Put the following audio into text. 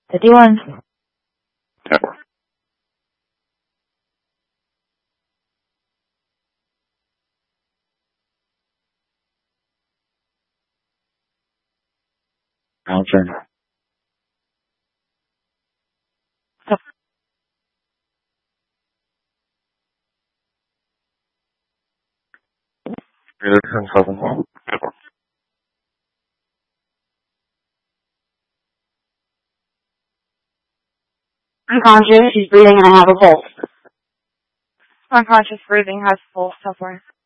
51. Network. Turn. Turn 7. Network. Unconscious, she's breathing and I have a pulse. Unconscious breathing has pulse, so far.